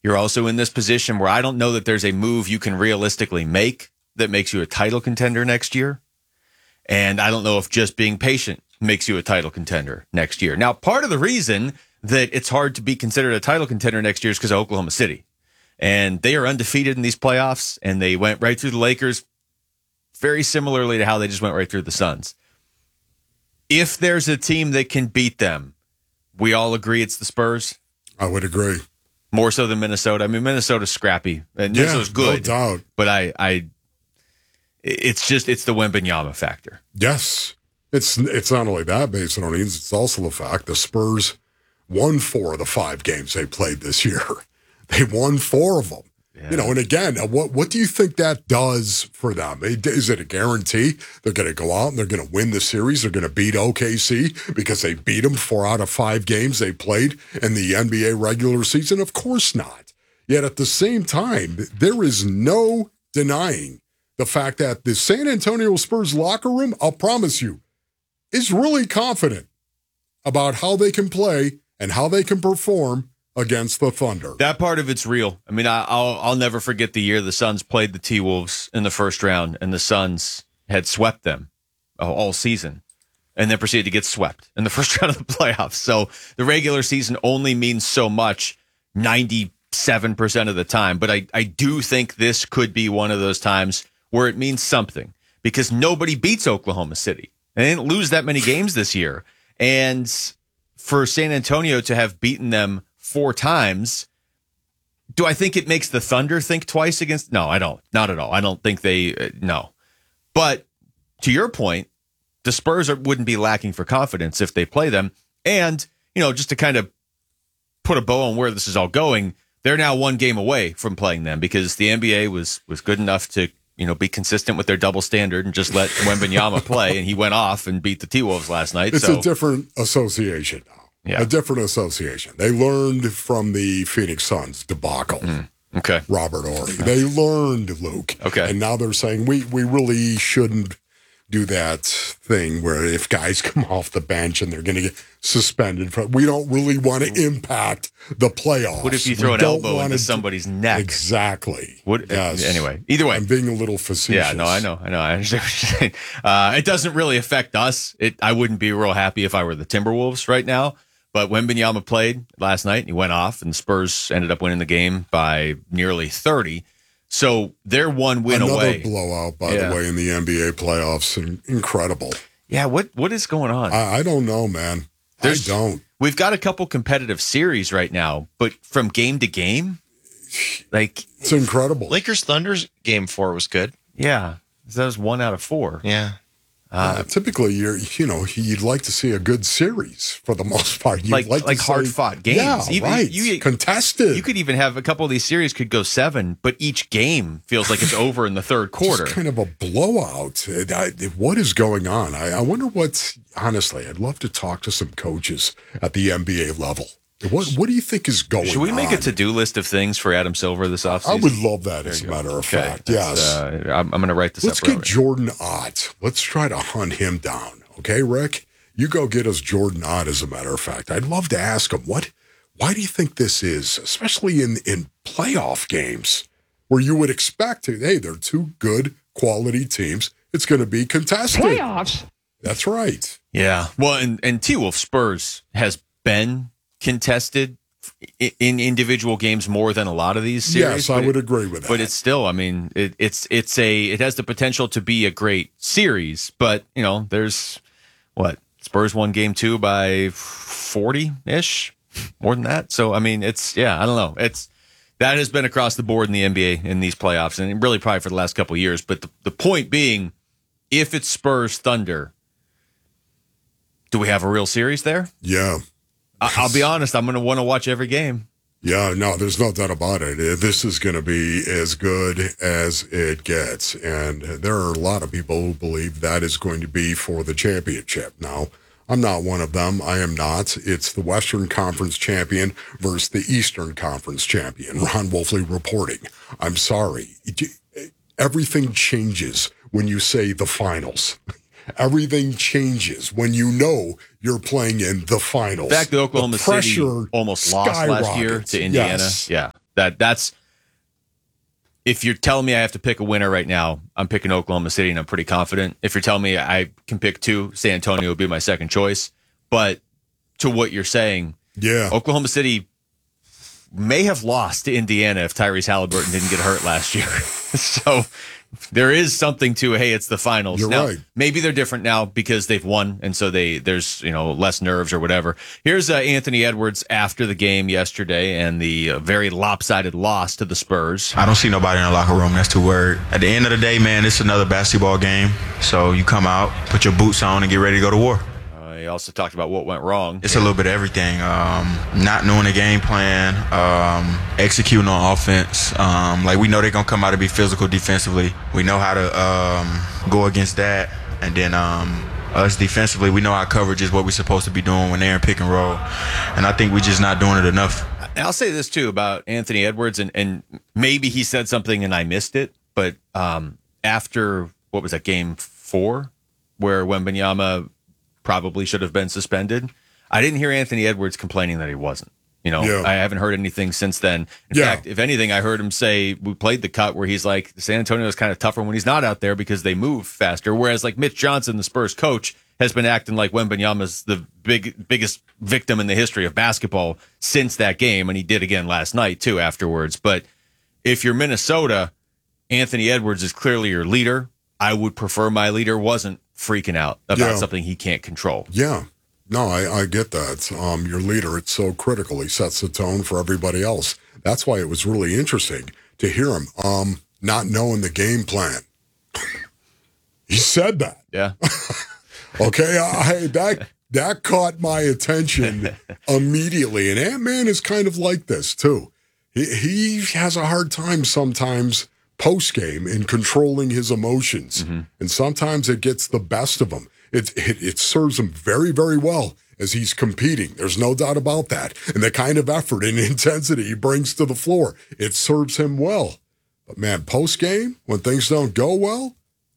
You're also in this position where I don't know that there's a move you can realistically make that makes you a title contender next year. And I don't know if just being patient makes you a title contender next year. Now, part of the reason that it's hard to be considered a title contender next year is because of Oklahoma City. And they are undefeated in these playoffs, and they went right through the Lakers very similarly to how they just went right through the Suns. If there's a team that can beat them, we all agree it's the Spurs. I would agree. More so than Minnesota. I mean, Minnesota's scrappy. And Minnesota's good. No doubt. But it's the Wembanyama factor. Yes. It's not only that, Mason O'Neill's, it's also the fact the Spurs won 4 of the 5 games they played this year. They won 4 of them. Yeah. And again, what do you think that does for them? Is it a guarantee they're going to go out and they're going to win the series? They're going to beat OKC because they beat them 4 out of 5 games they played in the NBA regular season? Of course not. Yet at the same time, there is no denying the fact that the San Antonio Spurs locker room, I'll promise you, is really confident about how they can play and how they can perform against the Thunder. That part of it's real. I mean, I'll never forget the year the Suns played the T-Wolves in the first round, and the Suns had swept them all season, and then proceeded to get swept in the first round of the playoffs. So the regular season only means so much 97% of the time, but I do think this could be one of those times where it means something, because nobody beats Oklahoma City. They didn't lose that many games this year. And for San Antonio to have beaten them 4 times, do I think it makes the Thunder think twice against? No, I don't. Not at all. I don't think no. But to your point, the Spurs wouldn't be lacking for confidence if they play them. And, just to kind of put a bow on where this is all going, they're now 1 game away from playing them, because the NBA was good enough to be consistent with their double standard and just let Wembanyama play, and he went off and beat the T-Wolves last night. It's a different association now. Yeah. A different association. They learned from the Phoenix Suns debacle. Okay. Robert Horry. They learned, Luke. Okay. And now they're saying we really shouldn't do that thing where if guys come off the bench and they're going to get suspended, we don't really want to impact the playoffs. What if you throw an elbow into somebody's neck? Exactly. Yes. Anyway, either way. I'm being a little facetious. Yeah, no, I know. I understand what you're saying. It doesn't really affect us. I wouldn't be real happy if I were the Timberwolves right now. But Wembanyama played last night, and he went off, and the Spurs ended up winning the game by nearly 30. So they're 1 win away. Another blowout, by the way, in the NBA playoffs. Incredible. Yeah, what is going on? I don't know, man. I don't. We've got a couple competitive series right now, but from game to game, it's incredible. Lakers Thunder's game 4 was good. Yeah, that was 1 out of 4. Yeah. Typically, you'd like to see a good series for the most part. Like hard-fought games. Yeah, right. Contested. You could even have a couple of these series could go 7, but each game feels like it's over in the third quarter. Just kind of a blowout. What is going on? I wonder honestly, I'd love to talk to some coaches at the NBA level. What do you think is going on? Should we make a to-do list of things for Adam Silver this offseason? I would love that, as a matter of fact. Yes. I'm going to write this Let's up. Let's get Jordan Ott. Let's try to hunt him down. Okay, Rick? You go get us Jordan Ott, as a matter of fact. I'd love to ask him, why do you think this is, especially in playoff games, where you would expect, hey, they're 2 good quality teams. It's going to be contested. Playoffs? That's right. Yeah. Well, and T-Wolf Spurs has been contested in individual games more than a lot of these series. Yes, I would agree with that. But it's still, I mean, it has the potential to be a great series. But there's Spurs won game 2 by 40-ish, more than that. So I mean, I don't know. That has been across the board in the NBA in these playoffs, and really probably for the last couple of years. But the point being, if it's Spurs Thunder, do we have a real series there? Yeah. I'll be honest, I'm going to want to watch every game. Yeah, no, there's no doubt about it. This is going to be as good as it gets. And there are a lot of people who believe that is going to be for the championship. Now, I'm not one of them. I am not. It's the Western Conference champion versus the Eastern Conference champion. Ron Wolfley reporting. I'm sorry. Everything changes when you say the finals. Everything changes when you're playing in the finals. In fact, Oklahoma City almost lost last year to Indiana. Yes. Yeah. That's if you're telling me I have to pick a winner right now, I'm picking Oklahoma City, and I'm pretty confident. If you're telling me I can pick two, San Antonio would be my second choice. But to what you're saying, Oklahoma City may have lost to Indiana if Tyrese Halliburton didn't get hurt last year. So there is something to, hey, it's the finals. You're now, right. Maybe they're different now because they've won, and so there's less nerves or whatever. Here's Anthony Edwards after the game yesterday and the very lopsided loss to the Spurs. I don't see nobody in the locker room that's too worried. At the end of the day, man, it's another basketball game. So you come out, put your boots on, and get ready to go to war. He also talked about what went wrong. It's a little bit of everything. Not knowing the game plan, executing on offense. Like we know they're going to come out and be physical defensively. We know how to go against that. And then us defensively, we know our coverage is what we're supposed to be doing when they're in pick and roll. And I think we're just not doing it enough. And I'll say this, too, about Anthony Edwards, and maybe he said something and I missed it, but after, what was that, game 4, where Wembanyama probably should have been suspended, I didn't hear Anthony Edwards complaining that he wasn't. I haven't heard anything since then. In fact, if anything, I heard him say, we played the cut where he's like, San Antonio is kind of tougher when he's not out there because they move faster. Whereas like Mitch Johnson, the Spurs coach, has been acting like Wembanyama's the biggest victim in the history of basketball since that game. And he did again last night too afterwards. But if you're Minnesota, Anthony Edwards is clearly your leader. I would prefer my leader wasn't freaking out about something he can't control. Yeah. No, I get that. Your leader, it's so critical. He sets the tone for everybody else. That's why it was really interesting to hear him not knowing the game plan. He said that. Yeah. Okay, that caught my attention immediately. And Ant-Man is kind of like this, too. He has a hard time sometimes post-game in controlling his emotions. Mm-hmm. And sometimes it gets the best of him. It serves him very, very well as he's competing. There's no doubt about that. And the kind of effort and intensity he brings to the floor, it serves him well. But, man, post-game, when things don't go well,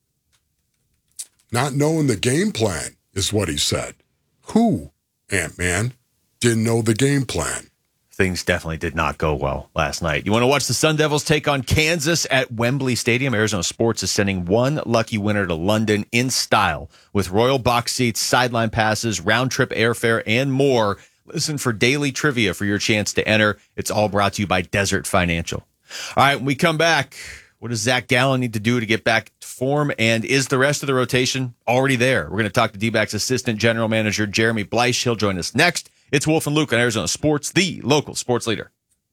not knowing the game plan is what he said. Who, Ant-Man, didn't know the game plan? Things definitely did not go well last night. You want to watch the Sun Devils take on Kansas at Wembley Stadium? Arizona Sports is sending one lucky winner to London in style with royal box seats, sideline passes, round-trip airfare, and more. Listen for daily trivia for your chance to enter. It's all brought to you by Desert Financial. All right, when we come back, what does Zach Gallen need to do to get back to form? And is the rest of the rotation already there? We're going to talk to D-backs assistant general manager Jeremy Bleish. He'll join us next. It's Wolf and Luke on Arizona Sports, the local sports leader.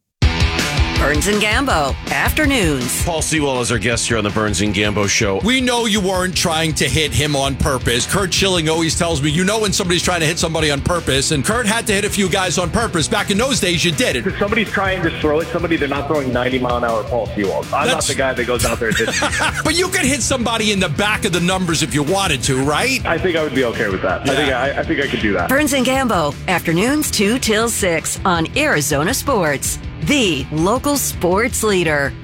Burns and Gambo, afternoons. Paul Sewell is our guest here on the Burns and Gambo show. We know you weren't trying to hit him on purpose. Kurt Schilling always tells me, you know when somebody's trying to hit somebody on purpose, and Kurt had to hit a few guys on purpose. Back in those days, you did it. If somebody's trying to throw at somebody, they're not throwing 90-mile-an-hour Paul Sewell. I'm not the guy that goes out there and hits people. But you could hit somebody in the back of the numbers if you wanted to, right? I think I would be okay with that. Yeah. I think I could do that. Burns and Gambo, afternoons 2 till 6 on Arizona Sports, the local sports leader.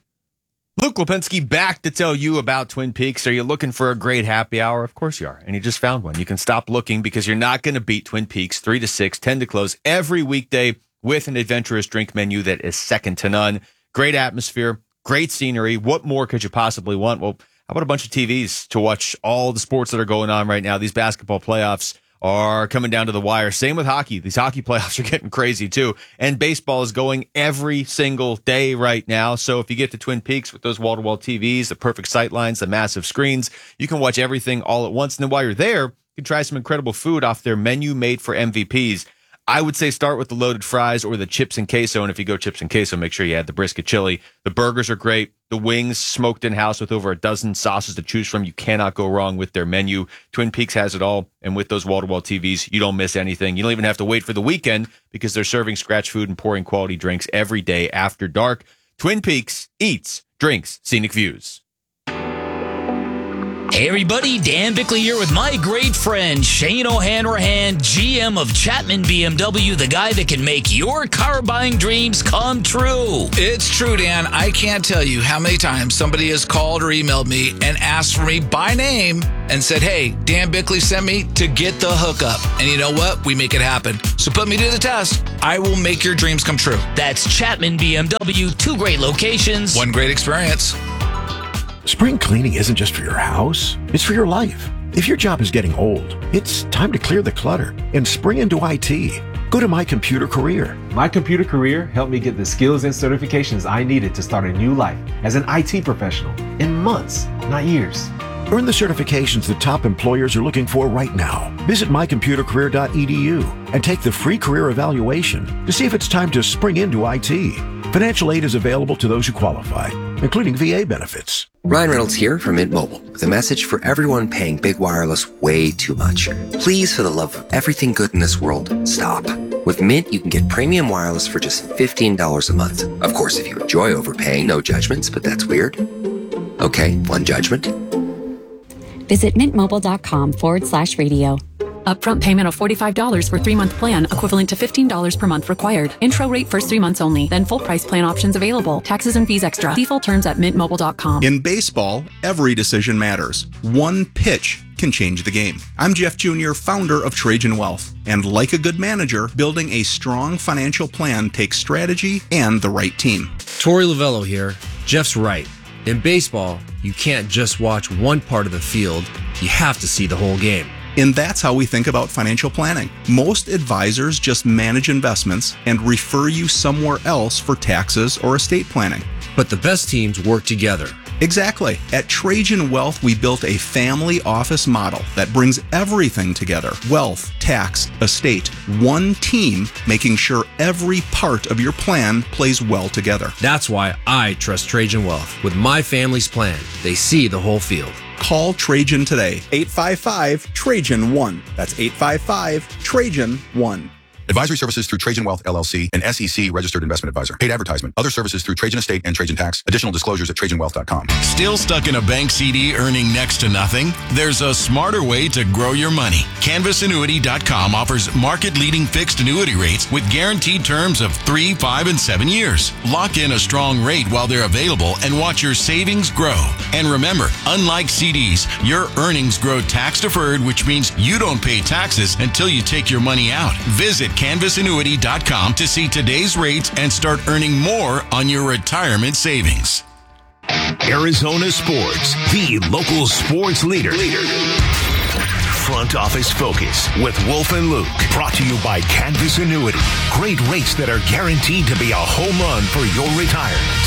Luke Lipinski back to tell you about Twin Peaks. Are you looking for a great happy hour? Of course you are. And you just found one. You can stop looking because you're not going to beat Twin Peaks 3 to 6, 10 to close every weekday with an adventurous drink menu that is second to none. Great atmosphere, great scenery. What more could you possibly want? Well, how about a bunch of TVs to watch all the sports that are going on right now? These basketball playoffs are coming down to the wire. Same with hockey. These hockey playoffs are getting crazy too. And baseball is going every single day right now. So if you get to Twin Peaks with those wall-to-wall TVs, the perfect sight lines, the massive screens, you can watch everything all at once. And then while you're there, you can try some incredible food off their menu made for MVPs. I would say start with the loaded fries or the chips and queso. And if you go chips and queso, make sure you add the brisket chili. The burgers are great. The wings smoked in-house with over a dozen sauces to choose from. You cannot go wrong with their menu. Twin Peaks has it all. And with those wall-to-wall TVs, you don't miss anything. You don't even have to wait for the weekend because they're serving scratch food and pouring quality drinks every day after dark. Twin Peaks eats, drinks, scenic views. Hey everybody, Dan Bickley here with my great friend Shane O'Hanrahan, GM of Chapman BMW, the guy that can make your car buying dreams come true. It's true, Dan. I can't tell you how many times somebody has called or emailed me and asked for me by name and said, hey, Dan Bickley sent me to get the hookup. And you know what? We make it happen. So put me to the test. I will make your dreams come true. That's Chapman BMW, 2 great locations, 1 great experience. Spring cleaning isn't just for your house, it's for your life. If your job is getting old, it's time to clear the clutter and spring into IT. Go to My Computer Career. My Computer Career helped me get the skills and certifications I needed to start a new life as an IT professional in months, not years. Earn the certifications that top employers are looking for right now. Visit mycomputercareer.edu and take the free career evaluation to see if it's time to spring into IT. Financial aid is available to those who qualify, including VA benefits. Ryan Reynolds here from Mint Mobile with a message for everyone paying big wireless way too much. Please, for the love of everything good in this world, stop. With Mint, you can get premium wireless for just $15 a month. Of course, if you enjoy overpaying, no judgments, but that's weird. Okay, one judgment. Visit mintmobile.com/radio. Upfront payment of $45 for 3-month plan, equivalent to $15 per month required. Intro rate first 3 months only, then full price plan options available. Taxes and fees extra. See full terms at mintmobile.com. In baseball, every decision matters. One pitch can change the game. I'm Jeff Jr., founder of Trajan Wealth. And like a good manager, building a strong financial plan takes strategy and the right team. Torey Lovello here. Jeff's right. In baseball, you can't just watch one part of the field. You have to see the whole game. And that's how we think about financial planning. Most advisors just manage investments and refer you somewhere else for taxes or estate planning. But the best teams work together. Exactly. At Trajan Wealth, we built a family office model that brings everything together. Wealth, tax, estate, one team, making sure every part of your plan plays well together. That's why I trust Trajan Wealth. With my family's plan, they see the whole field. Call Trajan today, 855-TRAJAN-1. That's 855-TRAJAN-1. Advisory services through Trajan Wealth, LLC, an SEC registered investment advisor. Paid advertisement. Other services through Trajan Estate and Trajan Tax. Additional disclosures at TrajanWealth.com. Still stuck in a bank CD earning next to nothing? There's a smarter way to grow your money. CanvasAnnuity.com offers market-leading fixed annuity rates with guaranteed terms of 3, 5, and 7 years. Lock in a strong rate while they're available and watch your savings grow. And remember, unlike CDs, your earnings grow tax-deferred, which means you don't pay taxes until you take your money out. Visit CanvasAnnuity.com to see today's rates and start earning more on your retirement savings. Arizona Sports, the local sports leader. Front Office Focus with Wolf and Luke. Brought to you by Canvas Annuity. Great rates that are guaranteed to be a home run for your retirement.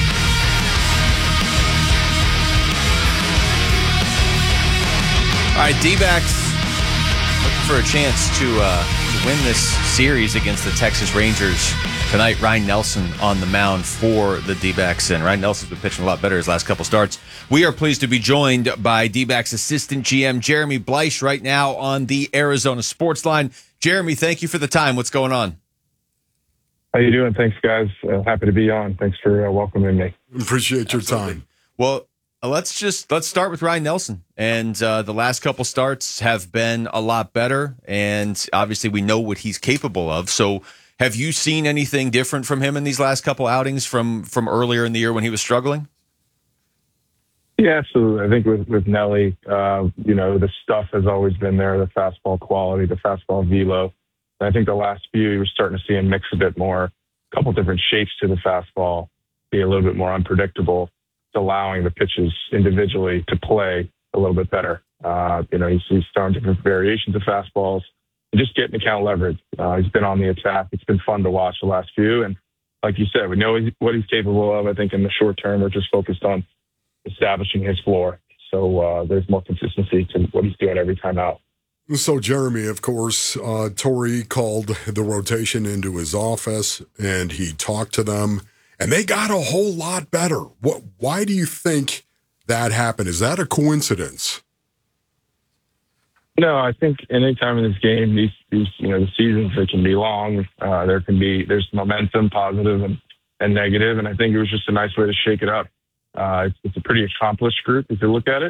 All right, D-backs looking for a chance to win this series against the Texas Rangers tonight. Ryan Nelson on the mound for the D-backs, and Ryan Nelson's been pitching a lot better his last couple starts. We are pleased to be joined by D-backs assistant GM Jeremy Bleich right now on the Arizona Sports Line. Jeremy, thank you for the time. What's going on? How you doing? Thanks, guys. Happy to be on. Thanks for welcoming me. Appreciate your time. Well, let's start with Ryan Nelson. And the last couple starts have been a lot better, and obviously we know what he's capable of. So have you seen anything different from him in these last couple outings from earlier in the year when he was struggling? Yeah, absolutely. I think with Nelly, the stuff has always been there, the fastball quality, the fastball velo. And I think the last few, you were starting to see him mix a bit more, a couple different shapes to the fastball, be a little bit more unpredictable. It's allowing the pitches individually to play a little bit better. He's throwing different variations of fastballs and just getting account leverage. He's been on the attack. It's been fun to watch the last few. And like you said, we know what he's capable of. I think in the short term, we're just focused on establishing his floor. So there's more consistency to what he's doing every time out. So, Jeremy, of course, Torey called the rotation into his office, and he talked to them, and they got a whole lot better. Why do you think that happened? Is that a coincidence? No, I think any time in this game, these the seasons, they can be long. There's momentum, positive and negative, and I think it was just a nice way to shake it up. It's a pretty accomplished group if you look at it.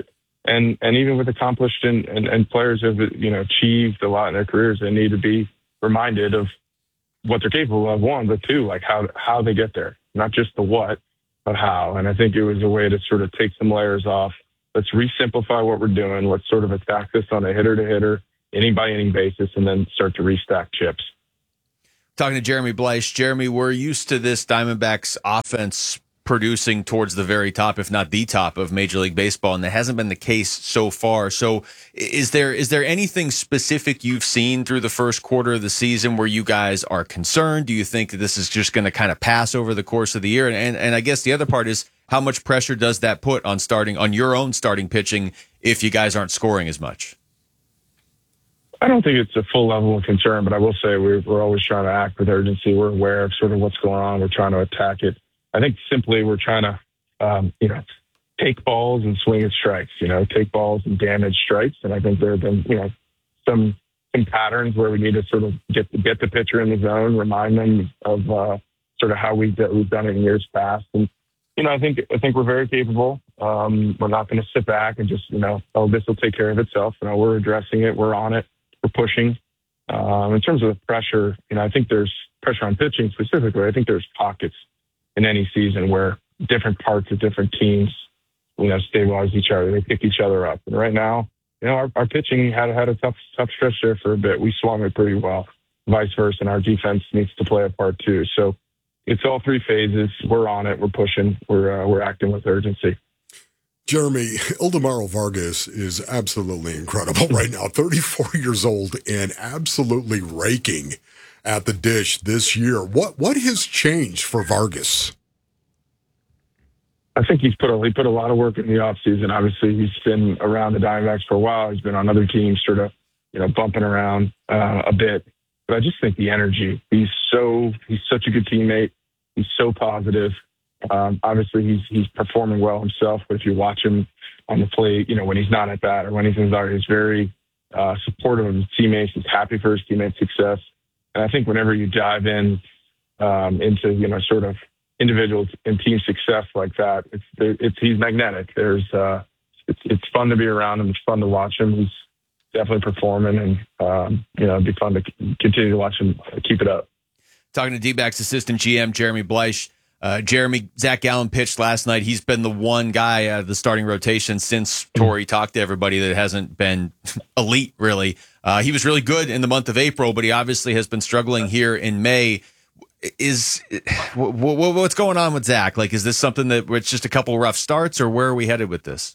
And even with accomplished and players who have, achieved a lot in their careers, they need to be reminded of what they're capable of, one, but two, like how they get there, not just the what, but how. And I think it was a way to sort of take some layers off. Let's re-simplify what we're doing. Let's sort of attack this on a hitter-to-hitter, inning-by-inning basis, and then start to restack chips. Talking to Jeremy Bleish. Jeremy, we're used to this Diamondbacks offense producing towards the very top, if not the top, of Major League Baseball, and that hasn't been the case so far. So is there anything specific you've seen through the first quarter of the season where you guys are concerned? Do you think that this is just going to kind of pass over the course of the year? And I guess the other part is, how much pressure does that put on your own starting pitching if you guys aren't scoring as much? I don't think it's a full level of concern, but I will say we're always trying to act with urgency. We're aware of sort of what's going on. We're trying to attack it. I think simply we're trying to, take balls and swing at strikes, take balls and damage strikes. And I think there have been, some patterns where we need to sort of get the pitcher in the zone, remind them of sort of how we've done it in years past. And, I think we're very capable. We're not going to sit back and just, this will take care of itself. We're addressing it. We're on it. We're pushing. In terms of the pressure, I think there's pressure on pitching specifically. I think there's pockets in any season where different parts of different teams, stabilize each other. They pick each other up. And right now, our pitching had a tough stretch there for a bit. We swung it pretty well. Vice versa, and our defense needs to play a part too. So it's all three phases. We're on it. We're pushing. We're acting with urgency. Jeremy, Ildemaro Vargas is absolutely incredible right now. 34 years old and absolutely raking at the dish this year. What has changed for Vargas? I think he put a lot of work in the offseason. Obviously, he's been around the Diamondbacks for a while. He's been on other teams, sort of, bumping around a bit. But I just think the energy. He's such a good teammate. He's so positive. Obviously, he's performing well himself. But if you watch him on the plate, when he's not at bat or when he's in the he's very supportive of his teammates. He's happy for his teammates' success. And I think whenever you dive into sort of individual and team success like that, he's magnetic. It's fun to be around him. It's fun to watch him. He's definitely performing, and it'd be fun to continue to watch him keep it up. Talking to D-backs assistant GM Jeremy Bleish. Jeremy, Zach Gallen pitched last night. He's been the one guy out of the starting rotation since Torey talked to everybody that hasn't been elite, really. He was really good in the month of April, but he obviously has been struggling here in May. What's going on with Zach? Like, is this something that it's just a couple rough starts, or where are we headed with this?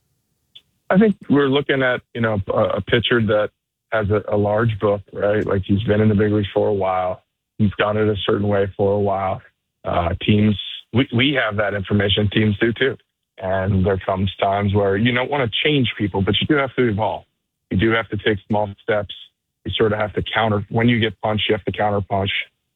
I think we're looking at, a pitcher that has a large book, right? Like, he's been in the big leagues for a while. He's done it a certain way for a while. Teams, we have that information. Teams do too. And there comes times where you don't want to change people, but you do have to evolve. You do have to take small steps. You sort of have to counter. When you get punched, you have to counter punch.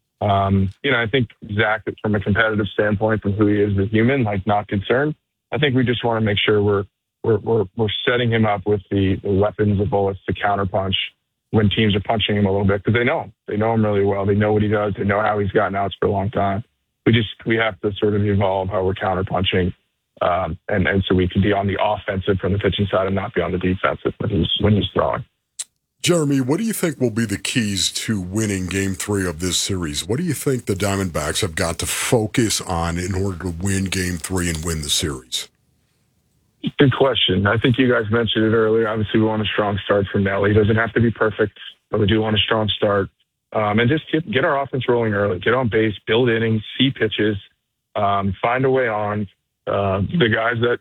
I think Zach, from a competitive standpoint, from who he is as a human, not concerned. I think we just want to make sure we're setting him up with the weapons, the bullets to counter punch when teams are punching him a little bit, because they know him. They know him really well. They know what he does. They know how he's gotten outs for a long time. We have to sort of evolve how we're counter punching, and so we can be on the offensive from the pitching side and not be on the defensive when he's throwing. Jeremy, what do you think will be the keys to winning Game 3 of this series? What do you think the Diamondbacks have got to focus on in order to win Game 3 and win the series? Good question. I think you guys mentioned it earlier. Obviously, we want a strong start from Nelly. He doesn't have to be perfect, but we do want a strong start. And just get our offense rolling early. Get on base, build innings, see pitches, find a way on. The guys that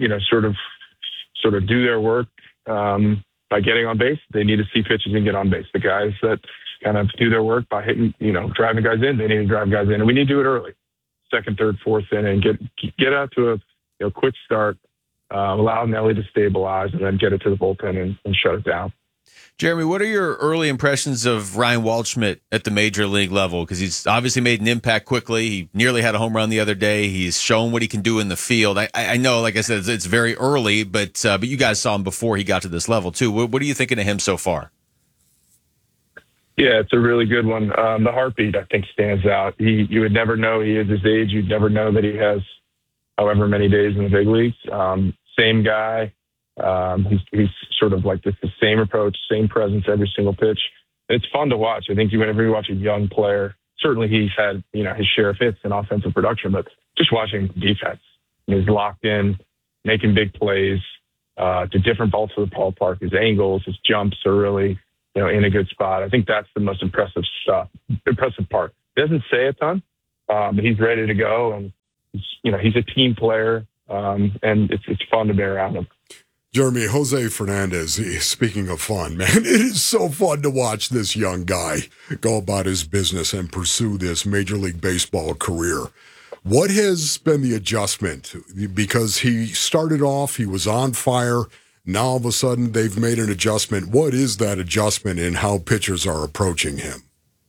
sort of do their work by getting on base, they need to see pitches and get on base. The guys that kind of do their work by hitting, driving guys in, they need to drive guys in, and we need to do it early, second, third, fourth inning. Get out to a quick start, allow Nelly to stabilize, and then get it to the bullpen and shut it down. Jeremy, what are your early impressions of Ryan Waldschmidt at the major league level? Because he's obviously made an impact quickly. He nearly had a home run the other day. He's shown what he can do in the field. I know, like I said, it's very early, but you guys saw him before he got to this level too. What are you thinking of him so far? Yeah, it's a really good one. The heartbeat, I think, stands out. You would never know he is his age. You'd never know that he has however many days in the big leagues. Same guy. He's sort of like the same approach, same presence every single pitch. It's fun to watch. I think whenever you watch a young player, certainly he's had, his share of hits and offensive production, but just watching defense. He's locked in, making big plays, to different balls to the ballpark. His angles, his jumps are really, in a good spot. I think that's the most impressive part. He doesn't say a ton, but he's ready to go, and he's a team player, and it's fun to be around him. Jeremy, Jose Fernandez, speaking of fun, man, it is so fun to watch this young guy go about his business and pursue this Major League Baseball career. What has been the adjustment? Because he started off, he was on fire. Now all of a sudden they've made an adjustment. What is that adjustment in how pitchers are approaching him?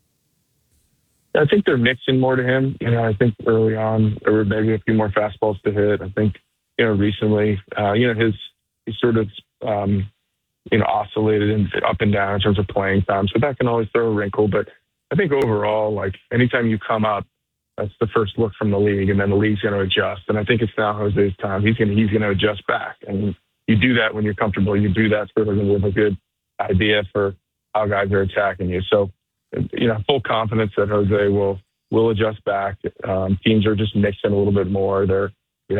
I think they're mixing more to him. I think early on there were maybe a few more fastballs to hit. I think, recently, he sort of, oscillated up and down in terms of playing time. So that can always throw a wrinkle. But I think overall, like anytime you come up, that's the first look from the league, and then the league's going to adjust. And I think it's now Jose's time. He's going to adjust back. And you do that when you're comfortable. You do that sort of with a good idea for how guys are attacking you. So, full confidence that Jose will adjust back. Teams are just mixing a little bit more. They're,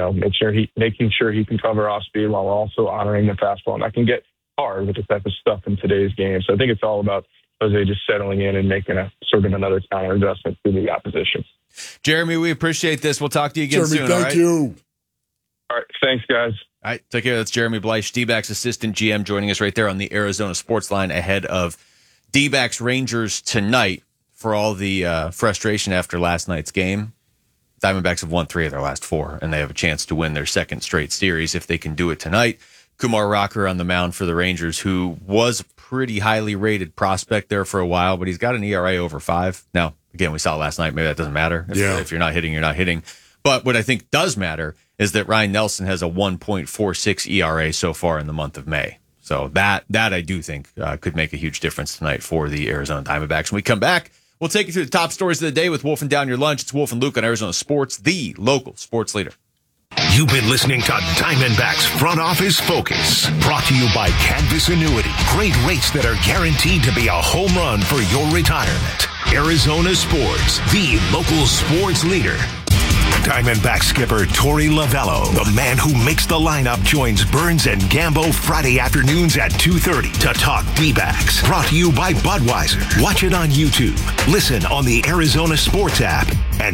making sure he can cover off speed while also honoring the fastball. And that can get hard with the type of stuff in today's game. So I think it's all about Jose just settling in and making a sort of another counter adjustment to the opposition. Jeremy, we appreciate this. We'll talk to you again soon. Thank you. All right. Thanks, guys. All right. Take care. That's Jeremy Bleich, D-backs assistant GM, joining us right there on the Arizona Sports Line ahead of D-backs Rangers tonight. For all the frustration after last night's game, Diamondbacks have won 3 of their last 4, and they have a chance to win their second straight series if they can do it tonight. Kumar Rocker on the mound for the Rangers, who was a pretty highly rated prospect there for a while, but he's got an ERA over 5. Now, again, we saw it last night. Maybe that doesn't matter. If you're not hitting, you're not hitting. But what I think does matter is that Ryan Nelson has a 1.46 ERA so far in the month of May. So that I do think could make a huge difference tonight for the Arizona Diamondbacks. When we come back, we'll take you through the top stories of the day with Wolf and Down Your Lunch. It's Wolf and Luke on Arizona Sports, the local sports leader. You've been listening to Diamondbacks Front Office Focus, brought to you by Canvas Annuity. Great rates that are guaranteed to be a home run for your retirement. Arizona Sports, the local sports leader. Diamondback skipper Torey Lovello, the man who makes the lineup, joins Burns and Gambo Friday afternoons at 2:30 to talk D-backs. Brought to you by Budweiser. Watch it on YouTube. Listen on the Arizona Sports app and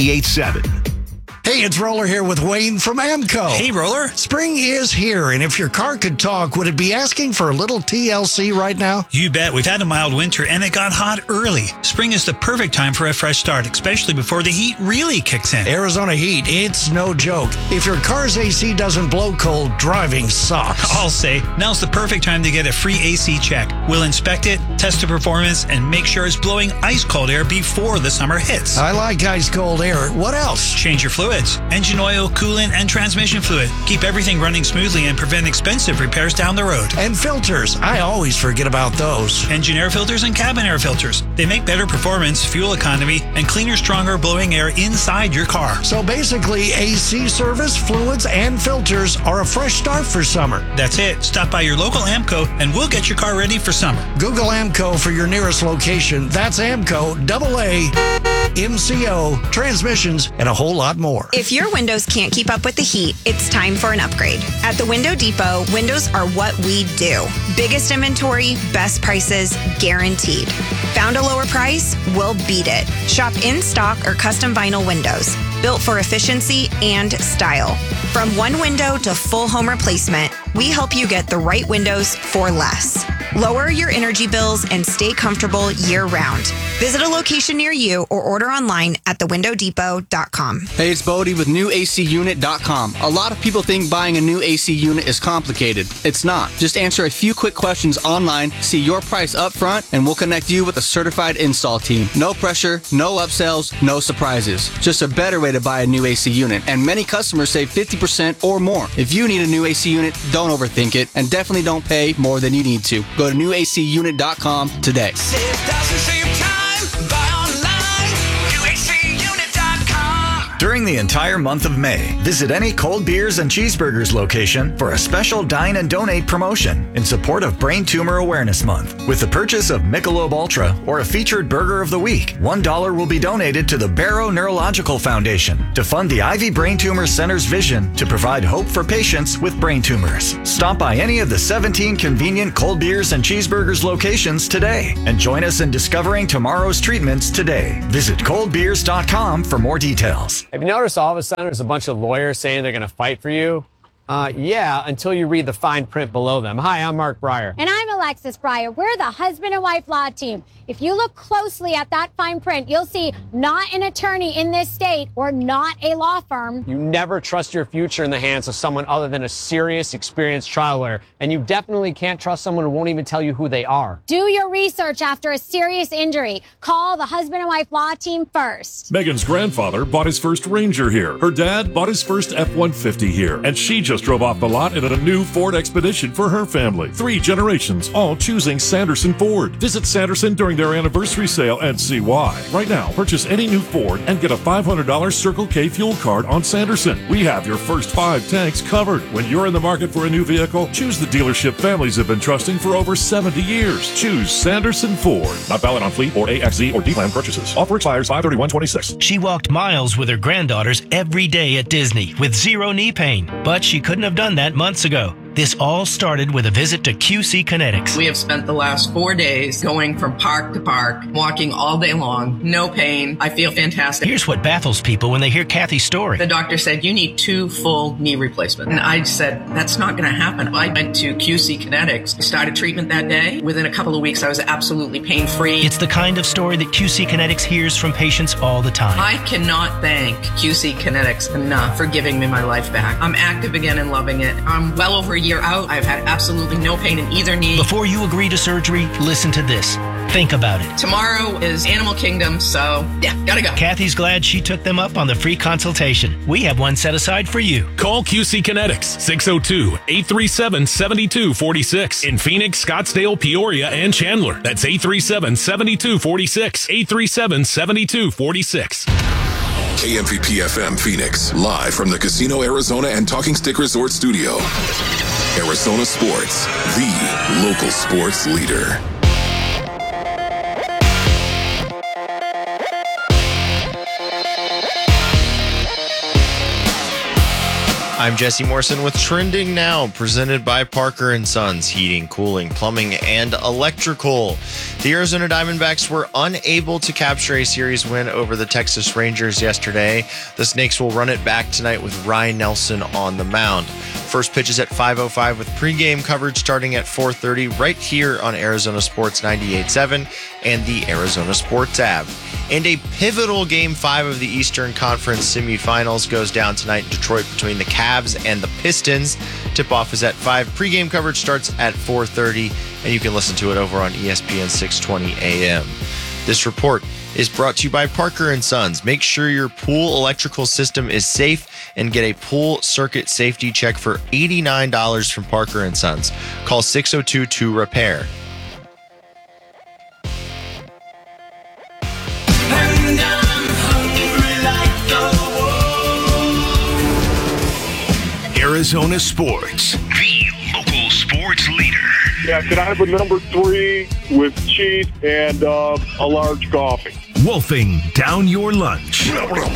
98.7. Hey, it's Roller here with Wayne from AMCO. Hey, Roller. Spring is here, and if your car could talk, would it be asking for a little TLC right now? You bet. We've had a mild winter, and it got hot early. Spring is the perfect time for a fresh start, especially before the heat really kicks in. Arizona heat, it's no joke. If your car's AC doesn't blow cold, driving sucks. I'll say, now's the perfect time to get a free AC check. We'll inspect it, test the performance, and make sure it's blowing ice-cold air before the summer hits. I like ice-cold air. What else? Change your fluids. Engine oil, coolant, and transmission fluid. Keep everything running smoothly and prevent expensive repairs down the road. And filters. I always forget about those. Engine air filters and cabin air filters. They make better performance, fuel economy, and cleaner, stronger blowing air inside your car. So basically, AC service, fluids, and filters are a fresh start for summer. That's it. Stop by your local AMCO and we'll get your car ready for summer. Google AMCO for your nearest location. That's AMCO, AA, MCO, transmissions, and a whole lot more. If your windows can't keep up with the heat, it's time for an upgrade. At the Window Depot, windows are what we do. Biggest inventory, best prices, guaranteed. Found a lower price? We'll beat it. Shop in stock or custom vinyl windows, built for efficiency and style. From one window to full home replacement, we help you get the right windows for less. Lower your energy bills and stay comfortable year-round. Visit a location near you or order online at thewindowdepot.com. Hey, it's Bodie with NewACUnit.com. A lot of people think buying a new AC unit is complicated. It's not. Just answer a few quick questions online, see your price up front, and we'll connect you with a certified install team. No pressure, no upsells, no surprises. Just a better way to buy a new AC unit. And many customers save 50% or more. If you need a new AC unit, don't overthink it, and definitely don't pay more than you need to. Go to NewACUnit.com today. Save time, buy online, NewACUnit.com. During the entire month of May, visit any Cold Beers and Cheeseburgers location for a special Dine and Donate promotion in support of Brain Tumor Awareness Month. With the purchase of Michelob Ultra or a featured burger of the week, $1 will be donated to the Barrow Neurological Foundation to fund the Ivy Brain Tumor Center's vision to provide hope for patients with brain tumors. Stop by any of the 17 convenient Cold Beers and Cheeseburgers locations today and join us in discovering tomorrow's treatments today. Visit coldbeers.com for more details. Have you noticed all of a sudden there's a bunch of lawyers saying they're going to fight for you? Yeah, until you read the fine print below them. Hi, I'm Mark Breyer. And I'm Alexis Breyer. We're the husband and wife law team. If you look closely at that fine print, you'll see not an attorney in this state or not a law firm. You never trust your future in the hands of someone other than a serious, experienced trial lawyer. And you definitely can't trust someone who won't even tell you who they are. Do your research after a serious injury. Call the husband and wife law team first. Megan's grandfather bought his first Ranger here. Her dad bought his first F-150 here. And she just drove off the lot in a new Ford Expedition for her family. 3 generations, all choosing Sanderson Ford. Visit Sanderson during their anniversary sale and see why. Right now, purchase any new Ford and get a $500 Circle K fuel card on Sanderson. We have your first 5 tanks covered. When you're in the market for a new vehicle, choose the dealership families have been trusting for over 70 years. Choose Sanderson Ford. Not valid on fleet or AXZ or D-Plan purchases. Offer expires 5/31/26. She walked miles with her granddaughters every day at Disney with zero knee pain, but she couldn't have done that months ago. This all started with a visit to QC Kinetics. We have spent the last 4 days going from park to park, walking all day long, no pain. I feel fantastic. Here's what baffles people when they hear Kathy's story. The doctor said, you need 2 full knee replacements. And I said, that's not going to happen. I went to QC Kinetics, started treatment that day. Within a couple of weeks, I was absolutely pain-free. It's the kind of story that QC Kinetics hears from patients all the time. I cannot thank QC Kinetics enough for giving me my life back. I'm active again and loving it. I'm well over a year out. I've had absolutely no pain in either knee. Before you agree to surgery, listen to this. Think about it. Tomorrow is Animal Kingdom, so yeah, gotta go. Kathy's glad she took them up on the free consultation. We have one set aside for you. Call QC Kinetics, 602-837-7246. In Phoenix, Scottsdale, Peoria, and Chandler. That's 837-7246. 837-7246. KMVP FM Phoenix, live from the Casino Arizona and Talking Stick Resort Studio. Arizona Sports, the local sports leader. I'm Jesse Morrison with Trending Now, presented by Parker & Sons Heating, Cooling, Plumbing, and Electrical. The Arizona Diamondbacks were unable to capture a series win over the Texas Rangers yesterday. The Snakes will run it back tonight with Ryan Nelson on the mound. First pitch is at 5:05 with pregame coverage starting at 4:30 right here on Arizona Sports 98.7 and the Arizona Sports app. And a pivotal Game 5 of the Eastern Conference semifinals goes down tonight in Detroit between the Cavs and the Pistons. Tip-off is at 5. Pre-game coverage starts at 4:30, and you can listen to it over on ESPN 620 AM. This report is brought to you by Parker & Sons. Make sure your pool electrical system is safe and get a pool circuit safety check for $89 from Parker & Sons. Call 602-2-REPAIR. Arizona Sports, the local sports leader. Yeah, could I have a number 3 with cheese and a large coffee? Wolfing down your lunch.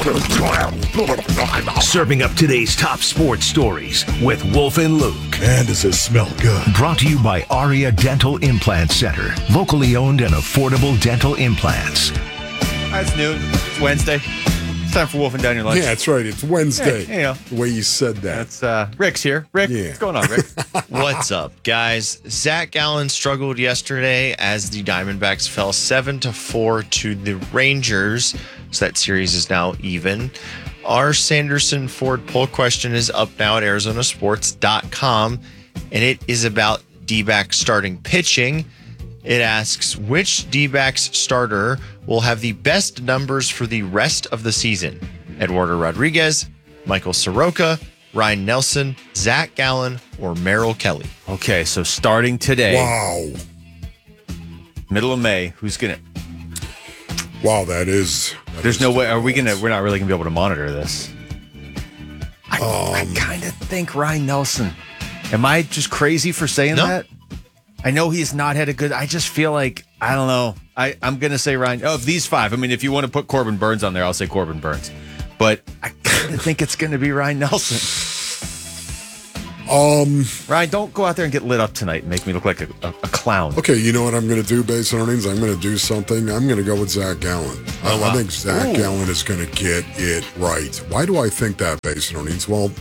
Serving up today's top sports stories with Wolf and Luke. Man, does it smell good. Brought to you by Aria Dental Implant Center. Locally owned and affordable dental implants. It's noon. It's Wednesday. It's time for Wolfing Down Your Lunch. Yeah, that's right. It's Wednesday. Yeah, you know. The way you said that. That's Rick's here. Rick, what's going on, Rick? What's up, guys? Zach Gallen struggled yesterday as the Diamondbacks fell 7-4 to the Rangers. So that series is now even. Our Sanderson Ford poll question is up now at ArizonaSports.com, and it is about D-backs starting pitching. It asks, which D-backs starter will have the best numbers for the rest of the season? Eduardo Rodriguez, Michael Soroka, Ryan Nelson, Zach Gallen, or Merrill Kelly? Okay, so starting today. Wow. Middle of May, who's going to... Wow, there's no way. We're not really gonna be able to monitor this. I kind of think Ryan Nelson. Am I just crazy for saying that? I know he's not had a good. I just feel like I don't know. I'm gonna say Ryan. Of these 5, I mean, if you want to put Corbin Burns on there, I'll say Corbin Burns. But I kind of think it's gonna be Ryan Nelson. Ryan, don't go out there and get lit up tonight and make me look like a clown. Okay, you know what I'm going to do based on earnings? I'm going to do something. I'm going to go with Zach Gallen. I think Zach Gallen is going to get it right. Why do I think that based on earnings? Well,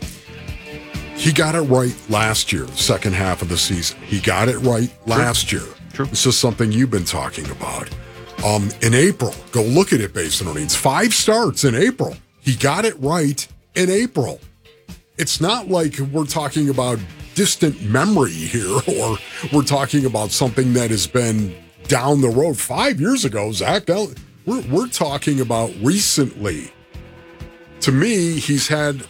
he got it right last year, second half of the season. He got it right last year. True. This is something you've been talking about. In April, go look at it based on earnings. 5 starts in April. He got it right in April. It's not like we're talking about distant memory here, or we're talking about something that has been down the road 5 years ago. Zach Gallen, we're talking about recently. To me, he's had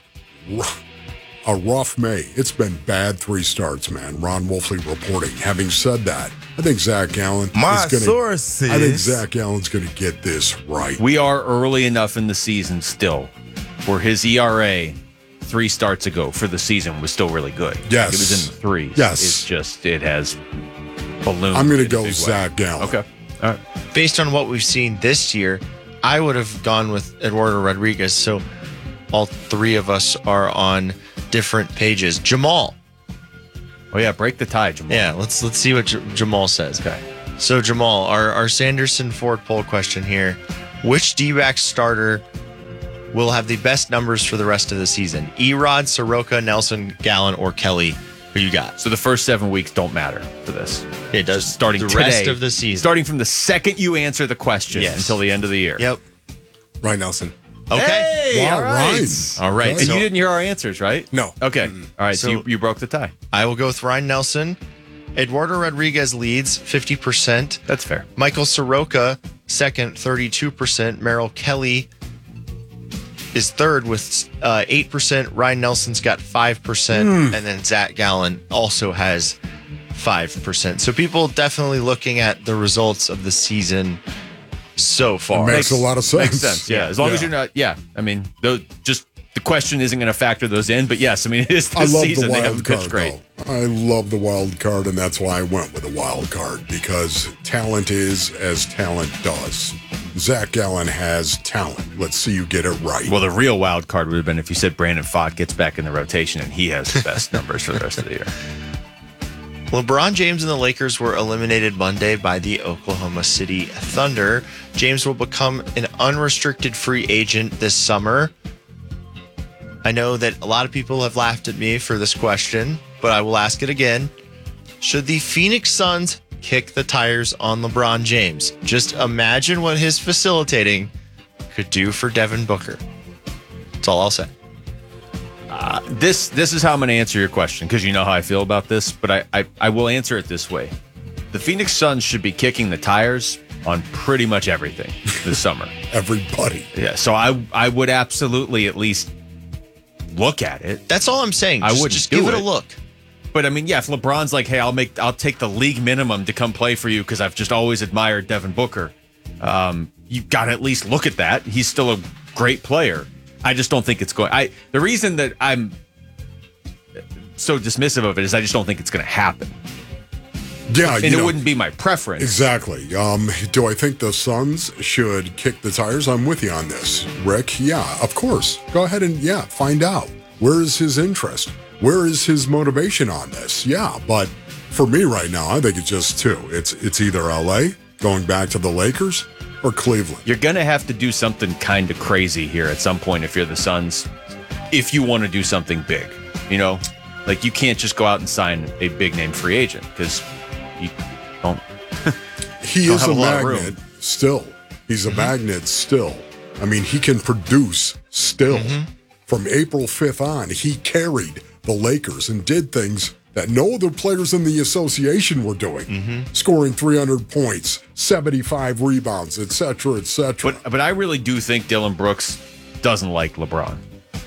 a rough May. It's been bad 3 starts, man. Ron Wolfley reporting. Having said that, I think Zach Gallen I think Zach Gallen's going to get this right. We are early enough in the season still where his ERA 3 starts ago for the season was still really good. Yes. It was in the 3s. Yes. It's just, it has ballooned. I'm going to go Zach Gallen. Okay. All right. Based on what we've seen this year, I would have gone with Eduardo Rodriguez. So all 3 of us are on different pages. Jamal. Oh, yeah. Break the tie, Jamal. Yeah. Let's see what Jamal says. Okay. So, Jamal, our Sanderson Ford poll question here. Which D-back starter will have the best numbers for the rest of the season? Erod, Soroka, Nelson, Gallen, or Kelly? Who you got? So the first 7 weeks don't matter for this. It does. Starting the today, rest of the season. Starting from the second you answer the question until the end of the year. Yep. Ryan Nelson. Okay. Hey, wow, all right. Ryan. All right. Okay. And you didn't hear our answers, right? No. Okay. All right. So you broke the tie. I will go with Ryan Nelson. Eduardo Rodriguez leads 50%. That's fair. Michael Soroka, second, 32%. Merrill Kelly is third with 8%. Ryan Nelson's got 5%. And then Zach Gallen also has 5%. So people definitely looking at the results of the season so far. It makes a lot of sense. Makes sense, yeah. As long as you're not, I mean, just the question isn't going to factor those in, but yes, I mean, it is the season. They haven't pitched great. I love the wild card, and that's why I went with a wild card, because talent is as talent does. Zach Gallen has talent. Let's see you get it right. Well, the real wild card would have been if you said Brandon Pfaadt gets back in the rotation and he has the best numbers for the rest of the year. LeBron James and the Lakers were eliminated Monday by the Oklahoma City Thunder. James will become an unrestricted free agent this summer. I know that a lot of people have laughed at me for this question, but I will ask it again. Should the Phoenix Suns kick the tires on LeBron James? Just imagine what his facilitating could do for Devin Booker. That's all I'll say. This is how I'm going to answer your question, because you know how I feel about this, but I will answer it this way. The Phoenix Suns should be kicking the tires on pretty much everything this summer. Everybody. Yeah, so I would absolutely at least look at it. That's all I'm saying. I would just give it a look. But I mean, yeah, if LeBron's like, hey, I'll take the league minimum to come play for you because I've just always admired Devin Booker. You've got to at least look at that. He's still a great player. I just don't think it's going. The reason that I'm so dismissive of it is I just don't think it's going to happen. Yeah, and it wouldn't be my preference. Exactly. Do I think the Suns should kick the tires? I'm with you on this, Rick. Yeah, of course. Go ahead and find out. Where is his interest? Where is his motivation on this? Yeah, but for me right now, I think it's just two. It's either LA going back to the Lakers or Cleveland. You're going to have to do something kind of crazy here at some point if you're the Suns, if you want to do something big. You know, like you can't just go out and sign a big name free agent because you don't. He is a magnet still. He's a magnet still. I mean, he can produce still. From April 5th on, he carried the Lakers and did things that no other players in the association were doing, scoring 300 points, 75 rebounds, et cetera, et cetera. But I really do think Dylan Brooks doesn't like LeBron.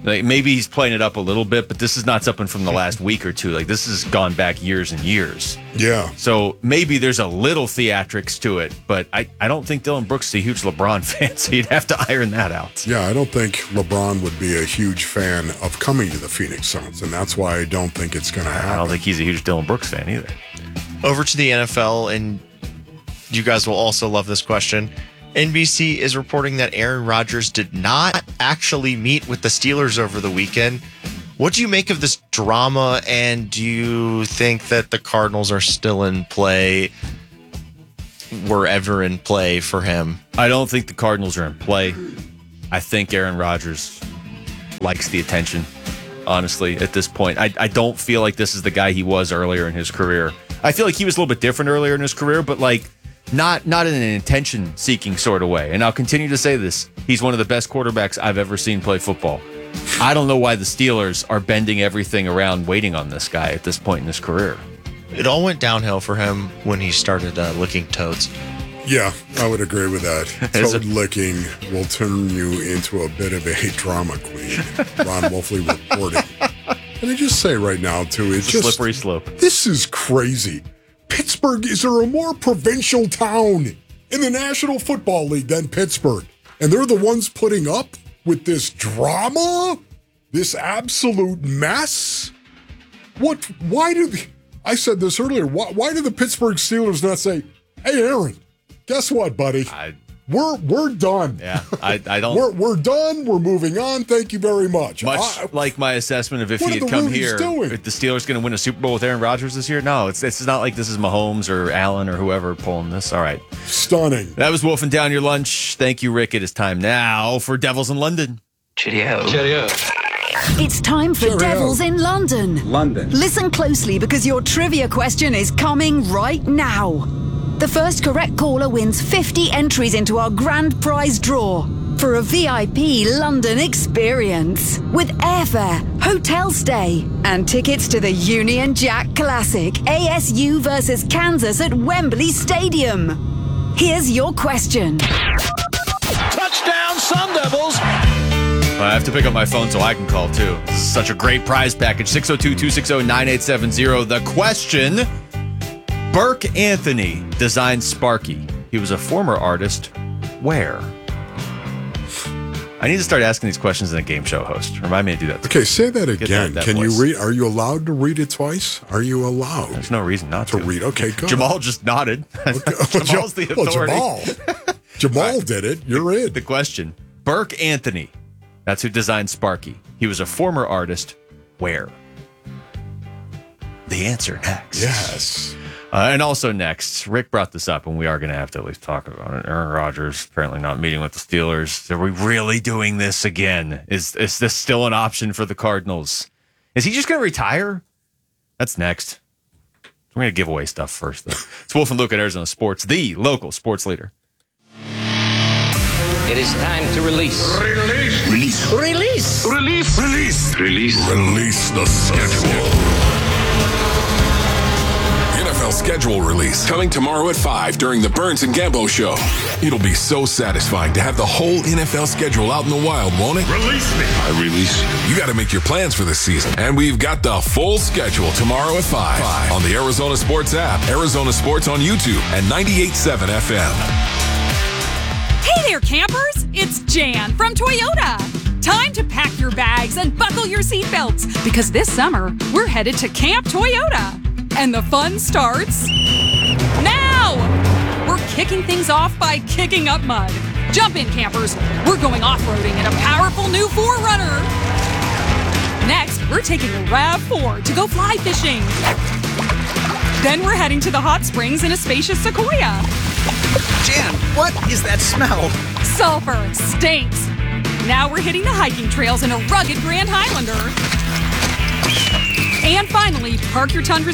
Like, maybe he's playing it up a little bit, but this is not something from the last week or two. Like, this has gone back years and years. Yeah. So maybe there's a little theatrics to it, but I don't think Dylan Brooks is a huge LeBron fan, so you'd have to iron that out. Yeah, I don't think LeBron would be a huge fan of coming to the Phoenix Suns, and that's why I don't think it's going to happen. I don't think he's a huge Dylan Brooks fan either. Over to the NFL, and you guys will also love this question. NBC is reporting that Aaron Rodgers did not actually meet with the Steelers over the weekend. What do you make of this drama, and do you think that the Cardinals are still in play, were ever in play for him? I don't think the Cardinals are in play. I think Aaron Rodgers likes the attention, honestly, at this point. I don't feel like this is the guy he was earlier in his career. I feel like he was a little bit different earlier in his career, but like not in an attention-seeking sort of way. And I'll continue to say this. He's one of the best quarterbacks I've ever seen play football. I don't know why the Steelers are bending everything around waiting on this guy at this point in his career. It all went downhill for him when he started licking toads. Yeah, I would agree with that. Toad licking will turn you into a bit of a drama queen. Ron Wolfley reporting. And I just say right now, too, it's just a slippery slope. This is crazy. Pittsburgh, is there a more provincial town in the National Football League than Pittsburgh? And they're the ones putting up with this drama? This absolute mess? I said this earlier, why do the Pittsburgh Steelers not say, hey, Aaron, guess what, buddy? We're done. Yeah, I don't. We're done. We're moving on. Thank you very much. Like my assessment of if he had come here, if the Steelers going to win a Super Bowl with Aaron Rodgers this year. No, it's not like this is Mahomes or Allen or whoever pulling this. All right, stunning. That was wolfing down your lunch. Thank you, Rick. It is time now for Devils in London. Cheerio. It's time for Devils in London. Listen closely because your trivia question is coming right now. The first correct caller wins 50 entries into our grand prize draw for a VIP London experience with airfare, hotel stay, and tickets to the Union Jack Classic, ASU versus Kansas at Wembley Stadium. Here's your question. Touchdown, Sun Devils! I have to pick up my phone so I can call, too. This is such a great prize package. 602-260-9870. The question... Burke Anthony designed Sparky. He was a former artist. Where? I need to start asking these questions in a game show host. Remind me to do that. Okay, say that again. That Can voice. you read? Are you allowed to read it twice? Are you allowed? There's no reason not to read. Okay, go. Jamal just nodded. Okay. Jamal's the authority. Jamal did it. You're in. The question. Burke Anthony. That's who designed Sparky. He was a former artist. Where? The answer next. Yes. And also next, Rick brought this up, and we are going to have to at least talk about it. Aaron Rodgers apparently not meeting with the Steelers. Are we really doing this again? Is this still an option for the Cardinals? Is he just going to retire? That's next. We're going to give away stuff first, though. It's Wolf and Luke at Arizona Sports, the local sports leader. It is time to release. Release the schedule. NFL schedule release coming tomorrow at 5 during the Burns and Gambo show. It'll be so satisfying to have the whole NFL schedule out in the wild, won't it? Release me. I release you. You got to make your plans for this season. And we've got the full schedule tomorrow at 5 on the Arizona Sports app, Arizona Sports on YouTube, and 98.7 FM. Hey there, campers! It's Jan from Toyota. Time to pack your bags and buckle your seatbelts because this summer we're headed to Camp Toyota. And the fun starts now! We're kicking things off by kicking up mud. Jump in, campers. We're going off-roading in a powerful new 4Runner. Next, we're taking a RAV4 to go fly fishing. Then we're heading to the hot springs in a spacious Sequoia. Jan, what is that smell? Sulfur stinks. Now we're hitting the hiking trails in a rugged Grand Highlander. And finally, park your Tundras